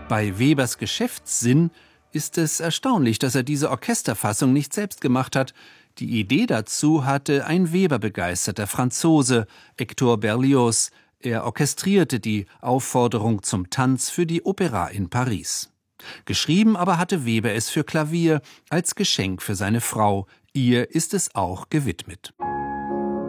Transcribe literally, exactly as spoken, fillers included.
Bei Webers Geschäftssinn ist es erstaunlich, dass er diese Orchesterfassung nicht selbst gemacht hat. Die Idee dazu hatte ein Weber-begeisterter Franzose, Hector Berlioz. Er orchestrierte die Aufforderung zum Tanz für die Opéra in Paris. Geschrieben aber hatte Weber es für Klavier als Geschenk für seine Frau. Ihr ist es auch gewidmet.